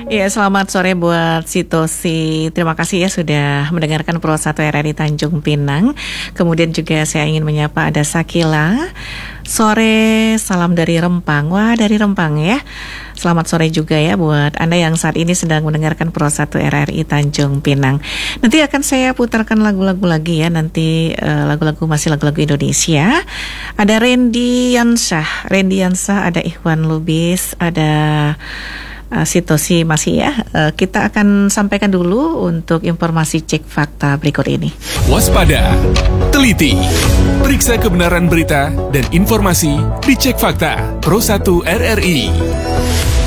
Ya, selamat sore buat Sitosi. Terima kasih ya sudah mendengarkan Pro 1 RRI Tanjung Pinang. Kemudian juga saya ingin menyapa ada Sakila. Sore, salam dari Rempang. Wah, dari Rempang ya. Selamat sore juga ya buat Anda yang saat ini sedang mendengarkan Pro 1 RRI Tanjung Pinang. Nanti akan saya putarkan lagu-lagu lagi ya. Nanti lagu-lagu masih lagu-lagu Indonesia. Ada Randy Yansyah, ada Ikhwan Lubis, ada Sitosi masih ya. Kita akan sampaikan dulu untuk informasi cek fakta berikut ini. Waspada, teliti, periksa kebenaran berita dan informasi di Cek Fakta Pro 1 RRI.